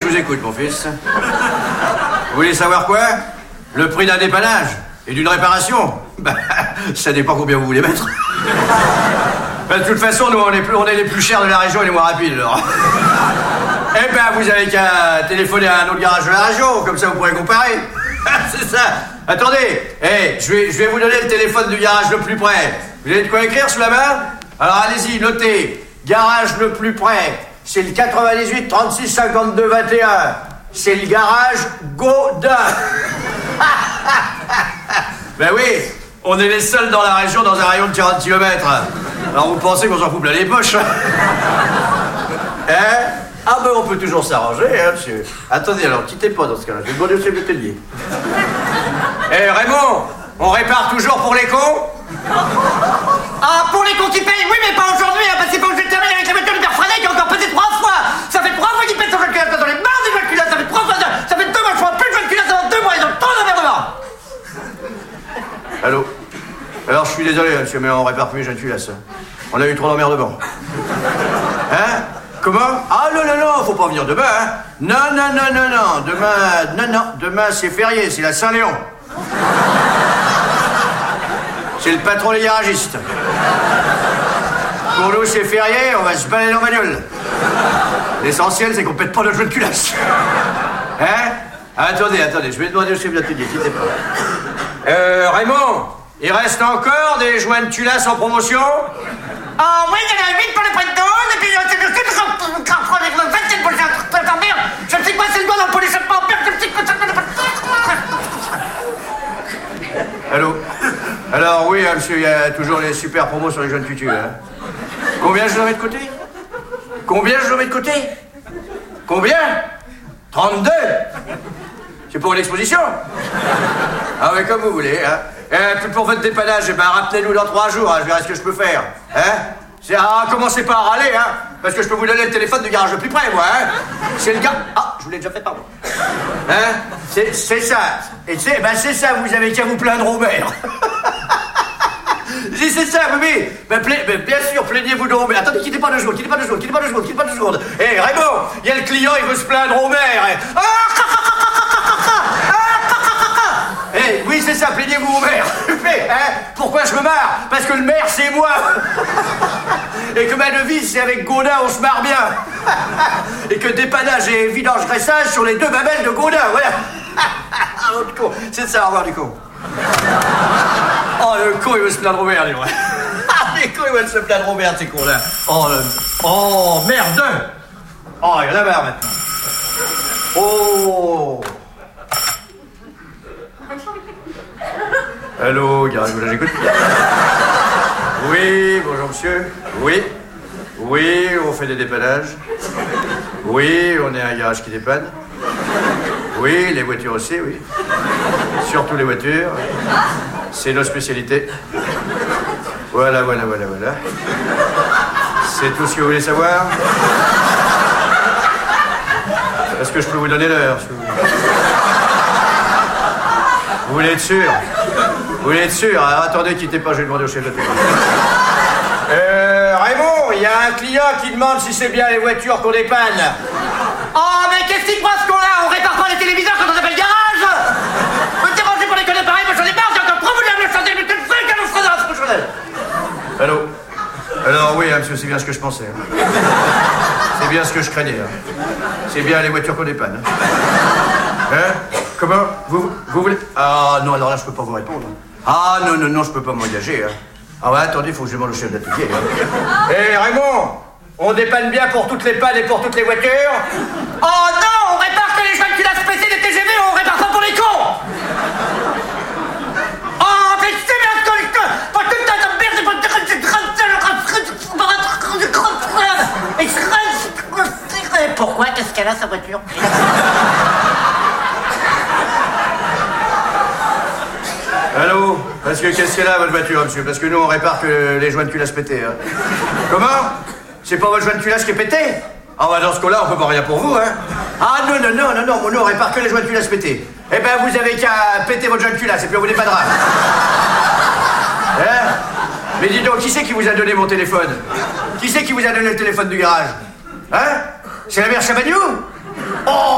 vous écoute, mon fils. Vous voulez savoir quoi? Le prix d'un dépannage et d'une réparation? Bah, ça dépend combien vous voulez mettre. Bah, de toute façon, nous, on est les plus chers de la région et les moins rapides, alors. Eh ben, vous avez qu'à téléphoner à un autre garage de la région, comme ça vous pourrez comparer. C'est ça. Attendez, je vais vous donner le téléphone du garage le plus près. Vous avez de quoi écrire sous la main? Alors allez-y, notez. Garage le plus près, c'est le 98 36 52 21. C'est le garage Gaudin. Ben oui, on est les seuls dans la région dans un rayon de 40 km. Alors vous pensez qu'on s'en fout plein les poches? Hein? Ah ben on peut toujours s'arranger, hein, monsieur. Attendez, alors quittez pas dans ce cas-là, je vais demander au chef d'atelier. Raymond, on répare toujours pour les cons? Ah, pour les cons qui payent, oui, mais pas aujourd'hui, hein, parce qu'il faut que je termine avec la voiture de Berfredet qui a encore pesé 3 fois. Ça fait 3 fois qu'il pète son jeu de culasse, j'en ai marre des jeux de culasse, ça fait 3 fois, ça fait 2 mois, je vois plus de jeux de culasse avant 2 mois, ils ont trop d'emmerdement. Allô? Alors je suis désolé, monsieur, mais on répare plus les jeunes culasses. On a eu trop d'emmerdements. Hein? Comment? Ah non, faut pas venir demain, hein? Non, demain c'est férié, c'est la Saint-Léon. C'est le patron des garagistes. Pour nous, c'est férié, on va se balader en bagnole. L'essentiel, c'est qu'on pète pas notre jeu de culasse. Hein? Attendez, je vais demander au chef d'atelier, quittez pas. Raymond, il reste encore des joints de culasse en promotion? Ah oui, il y en a 8 pour le prix de 12, et puis c'est le 27 pour le merde. Je me suis coincé le doigt dans le pot d'échappement, merde, je me suis coincé le Allô? Alors oui, hein, monsieur, il y a toujours les super promos sur les jeunes tutus, hein. Combien je dois mettre de côté? Combien? 32? C'est pour l'exposition? Ah oui, comme vous voulez, hein. Pour votre dépannage, eh ben, rappelez-nous dans 3 jours, hein, je verrai ce que je peux faire, hein. Commencez pas à râler, hein, parce que je peux vous donner le téléphone du garage le plus près, moi, hein. C'est le gars... Ah, je vous l'ai déjà fait, pardon. Hein? C'est ça. Et c'est ça, vous avez qu'à vous plaindre au maire. Si c'est ça, oui. Bien sûr, plaignez-vous de Robert. Attendez, quittez pas 2 secondes. Raymond, il y a le client, il veut se plaindre au maire. Oui, c'est ça, plaignez-vous au maire. Pourquoi je me marre? Parce que le maire, c'est moi. Et que ma devise, c'est avec Gaudin, on se marre bien. Et que dépannage et vidange-graissage sur les 2 babelles de Gaudin, voilà. L'autre con, c'est ça, au revoir du con. Oh, le con, il veut se plaindre au maire, lui, ouais. Les cons, ils veulent se plaindre au maire, ces cons-là. Oh, merde. Oh, il y en a marre, maintenant. Oh. Allô, garage, vous là, j'écoute. Oui, bonjour, monsieur. Oui, on fait des dépannages. Oui, on est un garage qui dépanne. Oui, les voitures aussi, oui. Surtout les voitures. C'est nos spécialités. Voilà. C'est tout ce que vous voulez savoir? Est-ce que je peux vous donner l'heure? Vous voulez être sûr? Alors, attendez, quittez pas, je vais demander au chef de téléphone. Raymond, il y a un client qui demande si c'est bien les voitures qu'on dépanne. Oh, mais qu'est-ce qu'il croit ce con-là? On répare pas les téléviseurs quand on appelle garage. Vous me dérangez pour les conneries pareilles, moi j'en ai marre, j'ai encore trop voulu le changer, mais tu le sais qu'elle se dans ce chandelle. Allô? Alors oui, hein, monsieur, c'est bien ce que je pensais. C'est bien ce que je craignais. C'est bien les voitures qu'on dépanne. Hein? Comment? Vous voulez... Ah non, alors là, je peux pas vous répondre. Ah non, je peux pas m'engager. Hein. Ah ouais, attendez, faut que je demande au chef d'atelier. Raymond, on dépanne bien pour toutes les pannes et pour toutes les voitures? Oh non, on répare que les jeunes culasses PC des TGV, on répare pas pour les cons. Oh, mais c'est bien que pas tout le temps de merde, pourquoi? Qu'est-ce qu'elle a, sa voiture? Allô? Parce que qu'est-ce qu'elle a, votre voiture, monsieur? Parce que nous, on répare que les joints de culasse pétés. Hein. Comment? C'est pas votre joint de culasse qui est pété? Ah bah dans ce cas-là, on peut pas rien pour vous, hein. Ah non, nous, on répare que les joints de culasse pétés. Eh ben, vous avez qu'à péter votre joint de culasse et puis on vous dépanera. Hein? Mais dis donc, qui c'est qui vous a donné mon téléphone? Qui c'est qui vous a donné le téléphone du garage? Hein? C'est la mère Chabagnou? Oh!